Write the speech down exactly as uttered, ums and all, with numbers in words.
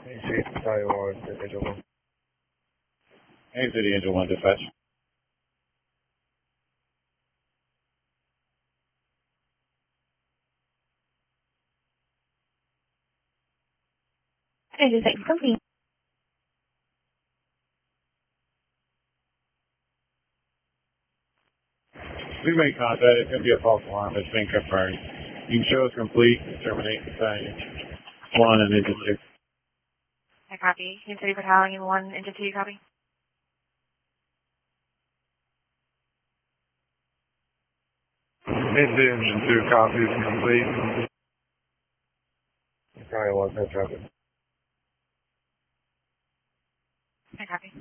Hey, Chief, Charlie one, Angel one. Hey, City Angel one, dispatch. I just like something. We made contact. It's going to be a false alarm. It's been confirmed. You can show us complete, terminate battalion one and engine two. I copy. Kansas City Battalion one into two, copy. Into engine two, copies complete. Charlie one, no traffic. I copy.